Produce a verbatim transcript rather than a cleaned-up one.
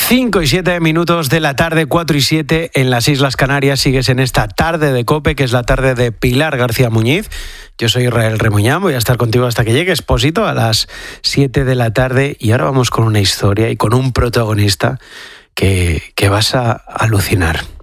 cinco y siete minutos de la tarde, cuatro y siete en las Islas Canarias. Sigues en esta tarde de COPE, que es la tarde de Pilar García Muñiz. Yo soy Israel Remuñán, voy a estar contigo hasta que llegue Expósito a las siete de la tarde. Y ahora vamos con una historia y con un protagonista que, que vas a alucinar.